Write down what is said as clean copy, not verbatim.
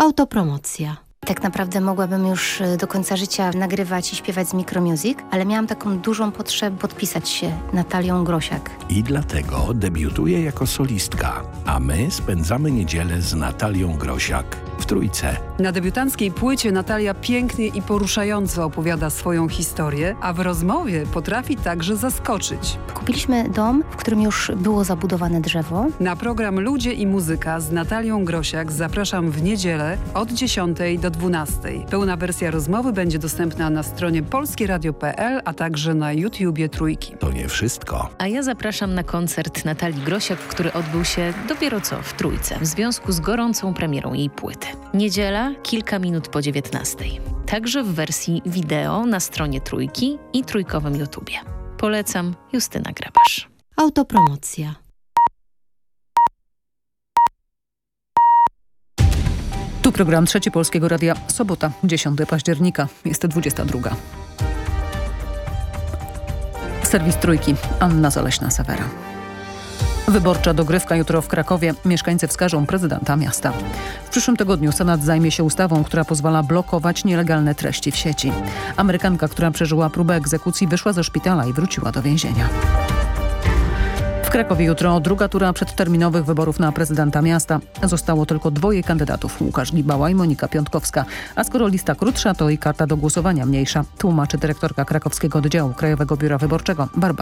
Autopromocja. Tak naprawdę mogłabym już do końca życia nagrywać i śpiewać z Micromusic, ale miałam taką dużą potrzebę podpisać się Natalią Grosiak. I dlatego debiutuje jako solistka, a my spędzamy niedzielę z Natalią Grosiak w Trójce. Na debiutanckiej płycie Natalia pięknie i poruszająco opowiada swoją historię, a w rozmowie potrafi także zaskoczyć. Kupiliśmy dom, w którym już było zabudowane drzewo. Na program Ludzie i Muzyka z Natalią Grosiak zapraszam w niedzielę od 10 do 12. Pełna wersja rozmowy będzie dostępna na stronie polskieradio.pl, a także na YouTubie Trójki. To nie wszystko. A ja zapraszam na koncert Natalii Grosiak, który odbył się dopiero co w Trójce, w związku z gorącą premierą jej płyty. Niedziela, kilka minut po 19. Także w wersji wideo na stronie Trójki i trójkowym YouTubie. Polecam, Justyna Grabasz. Autopromocja. Tu program Trzeci Polskiego Radia. Sobota, 10 października. Jest 22. Serwis Trójki. Anna Zaleśna-Sewera. Wyborcza dogrywka jutro w Krakowie. Mieszkańcy wskażą prezydenta miasta. W przyszłym tygodniu Senat zajmie się ustawą, która pozwala blokować nielegalne treści w sieci. Amerykanka, która przeżyła próbę egzekucji, wyszła ze szpitala i wróciła do więzienia. W Krakowie jutro druga tura przedterminowych wyborów na prezydenta miasta. Zostało tylko dwoje kandydatów, Łukasz Gibała i Monika Piątkowska. A skoro lista krótsza, to i karta do głosowania mniejsza, tłumaczy dyrektorka krakowskiego oddziału Krajowego Biura Wyborczego Barbara